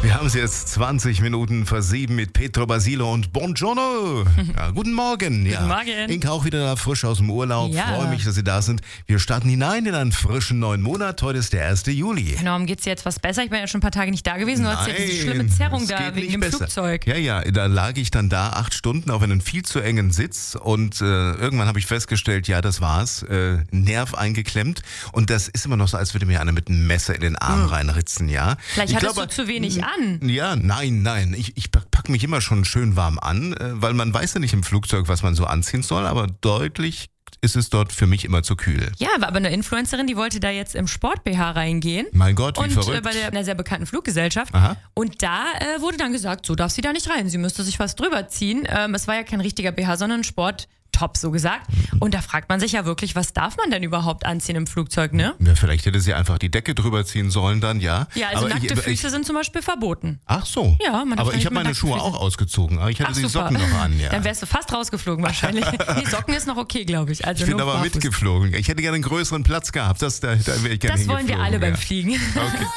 Wir haben es jetzt 20 Minuten vor 7 mit Pietro Basile und Buongiorno. Ja, guten Morgen. Ja. Guten Morgen. Inka auch wieder da frisch aus dem Urlaub. Ja. Freue mich, dass Sie da sind. Wir starten hinein in einen frischen neuen Monat. Heute ist der 1. Juli. Genau, geht es dir jetzt was besser? Ich bin ja schon ein paar Tage nicht da gewesen. Du hattest ja diese schlimme Zerrung es da geht wegen nicht dem besser. Flugzeug. Ja, da lag ich dann da 8 Stunden auf einem viel zu engen Sitz und irgendwann habe ich festgestellt, ja, das war's. Nerv eingeklemmt und das ist immer noch so, als würde mir einer mit einem Messer in den Arm reinritzen, ja. Vielleicht hattest du zu wenig an. Ja, nein. Ich packe mich immer schon schön warm an, weil man weiß ja nicht im Flugzeug, was man so anziehen soll, aber deutlich ist es dort für mich immer zu kühl. Ja, war aber eine Influencerin, die wollte da jetzt im Sport-BH reingehen. Mein Gott, wie und verrückt. bei einer sehr bekannten Fluggesellschaft. Aha. Und da wurde dann gesagt, so darf sie da nicht rein. Sie müsste sich was drüber ziehen. Es war ja kein richtiger BH, sondern ein Sport-Top, so gesagt. Und da fragt man sich ja wirklich, was darf man denn überhaupt anziehen im Flugzeug, ne? Ja, vielleicht hätte sie einfach die Decke drüber ziehen sollen dann, ja. Ja, also aber nackte Füße sind zum Beispiel verboten. Ach so. Ja, man darf aber nicht ich habe mit meine nackten Schuhe Füßen. auch ausgezogen, aber ich hatte Ach, die super. Socken noch an, ja. Dann wärst du fast rausgeflogen wahrscheinlich. Nee, Socken ist noch okay, glaube ich. Also Ich bin nur aber barfuß. mitgeflogen. Ich hätte gerne einen größeren Platz gehabt. Da wäre ich gerne Das wollen wir hingeflogen, alle ja. beim Fliegen. Okay.